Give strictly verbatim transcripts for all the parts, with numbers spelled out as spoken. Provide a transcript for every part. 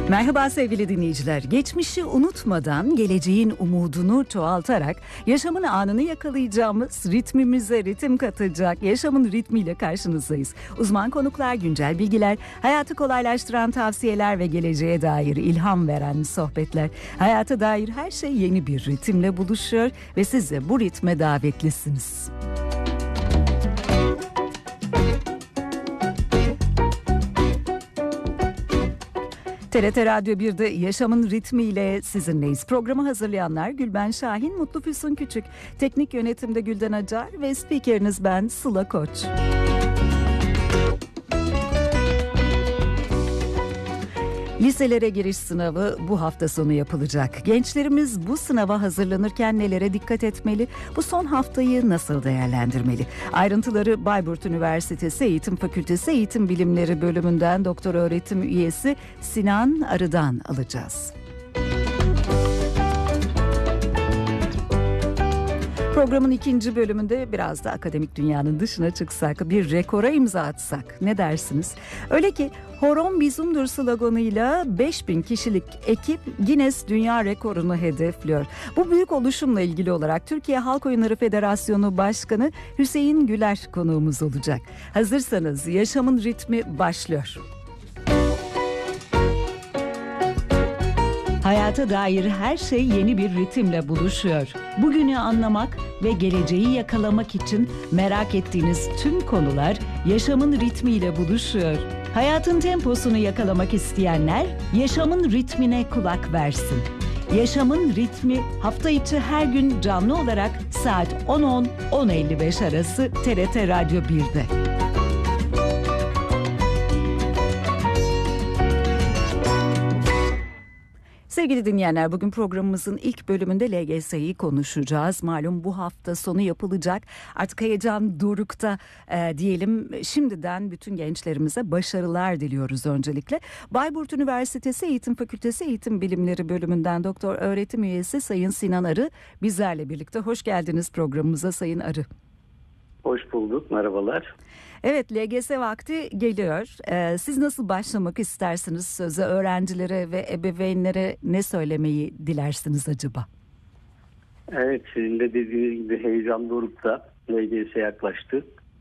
Merhaba sevgili dinleyiciler. Geçmişi unutmadan geleceğin umudunu çoğaltarak yaşamın anını yakalayacağımız, ritmimize ritim katacak yaşamın ritmiyle karşınızdayız. Uzman konuklar, güncel bilgiler, hayatı kolaylaştıran tavsiyeler ve geleceğe dair ilham veren sohbetler. Hayata dair her şey yeni bir ritimle buluşuyor ve siz de bu ritme davetlisiniz. T R T Radyo bir'de Yaşamın Ritmiyle sizinleyiz. Programı hazırlayanlar Gülben Şahin, Mutlu Füsun Küçük, teknik yönetimde Gülden Acar ve spikeriniz ben Sıla Koç. Liselere giriş sınavı bu hafta sonu yapılacak. Gençlerimiz bu sınava hazırlanırken nelere dikkat etmeli? Bu son haftayı nasıl değerlendirmeli? Ayrıntıları Bayburt Üniversitesi Eğitim Fakültesi Eğitim Bilimleri Bölümünden doktor öğretim üyesi Sinan Arı'dan alacağız. Programın ikinci bölümünde biraz da akademik dünyanın dışına çıksak, bir rekora imza atsak ne dersiniz? Öyle ki Horon bizumdur sloganıyla beş bin kişilik ekip Guinness Dünya Rekoru'nu hedefliyor. Bu büyük oluşumla ilgili olarak Türkiye Halk Oyunları Federasyonu Başkanı Hüseyin Güler konuğumuz olacak. Hazırsanız Yaşamın Ritmi başlıyor. Hayata dair her şey yeni bir ritimle buluşuyor. Bugünü anlamak ve geleceği yakalamak için merak ettiğiniz tüm konular yaşamın ritmiyle buluşuyor. Hayatın temposunu yakalamak isteyenler yaşamın ritmine kulak versin. Yaşamın ritmi hafta içi her gün canlı olarak saat on on on elli beş arası T R T Radyo bir'de. Sevgili dinleyenler, bugün programımızın ilk bölümünde L G S'yi konuşacağız. Malum bu hafta sonu yapılacak. Artık heyecan dorukta e, diyelim. Şimdiden bütün gençlerimize başarılar diliyoruz öncelikle. Bayburt Üniversitesi Eğitim Fakültesi Eğitim Bilimleri Bölümünden doktor öğretim üyesi Sayın Sinan Arı bizlerle birlikte. Hoş geldiniz programımıza Sayın Arı. Hoş bulduk, merhabalar. Evet, L G S vakti geliyor. Ee, siz nasıl başlamak istersiniz söze? Öğrencilere ve ebeveynlere ne söylemeyi dilersiniz acaba? Evet, sizin de dediğiniz gibi heyecan dorukta, L G S yaklaştı.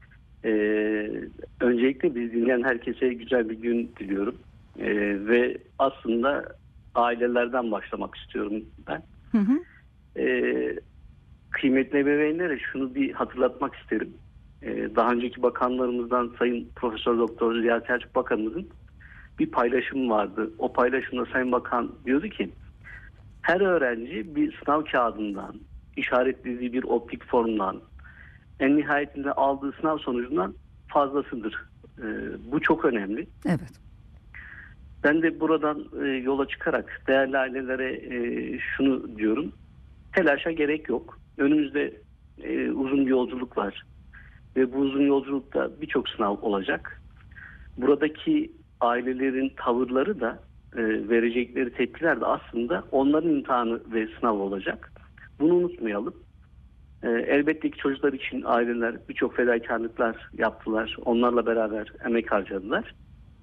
Ee, öncelikle biz dinleyen herkese güzel bir gün diliyorum. Ee, ve aslında ailelerden başlamak istiyorum ben. Hı hı. Ee, kıymetli ebeveynlere şunu bir hatırlatmak isterim. Daha önceki bakanlarımızdan Sayın Profesör Doktor Ziya Selçuk Bakanımızın bir paylaşım vardı. O paylaşımda Sayın Bakan diyordu ki her öğrenci bir sınav kağıdından, işaretlediği bir optik formdan, en nihayetinde aldığı sınav sonucundan fazlasıdır. Bu çok önemli. Evet. Ben de buradan yola çıkarak değerli ailelere şunu diyorum. Telaşa gerek yok. Önümüzde uzun bir yolculuk var. Ve bu uzun yolculukta birçok sınav olacak. Buradaki ailelerin tavırları da e, verecekleri tepkiler de aslında onların imtihanı ve sınav olacak. Bunu unutmayalım. E, elbette ki çocuklar için aileler birçok fedakarlıklar yaptılar. Onlarla beraber emek harcadılar.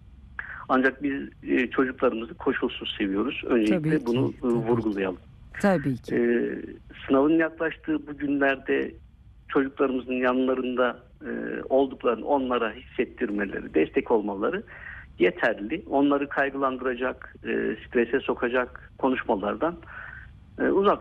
Ancak biz e, çocuklarımızı koşulsuz seviyoruz. Öncelikle ki, bunu e, vurgulayalım. Tabii ki. E, sınavın yaklaştığı bu günlerde çocuklarımızın yanlarında e, olduklarını onlara hissettirmeleri, destek olmaları yeterli. Onları kaygılandıracak, e, strese sokacak konuşmalardan e, uzak